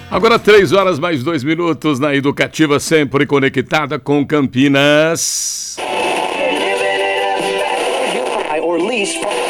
Agora 3 horas mais 2 minutos na Educativa, sempre conectada com Campinas. Or lease